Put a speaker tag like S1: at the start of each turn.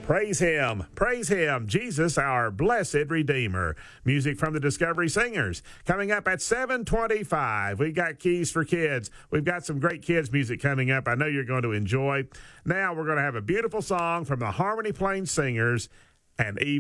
S1: Praise Him, Jesus, our blessed Redeemer. Music from the Discovery Singers. Coming up at 7:25, we got Keys for Kids. We've got some great kids music coming up I know you're going to enjoy. Now we're going to have a beautiful song from the Harmony Plain Singers and